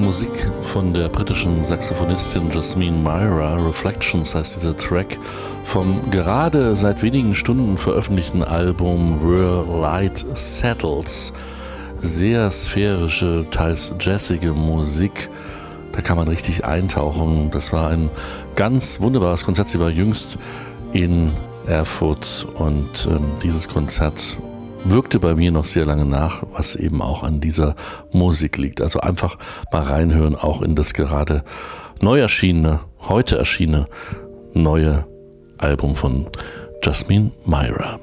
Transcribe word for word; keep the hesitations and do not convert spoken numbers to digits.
Musik von der britischen Saxophonistin Jasmine Myra. Reflections heißt dieser Track vom gerade seit wenigen Stunden veröffentlichten Album Where Light Settles. Sehr sphärische, teils jazzige Musik. Da kann man richtig eintauchen. Das war ein ganz wunderbares Konzert. Sie war jüngst in Erfurt und ähm, dieses Konzert wirkte bei mir noch sehr lange nach, was eben auch an dieser Musik liegt. Also einfach mal reinhören, auch in das gerade neu erschienene, heute erschienene neue Album von Jasmine Myra.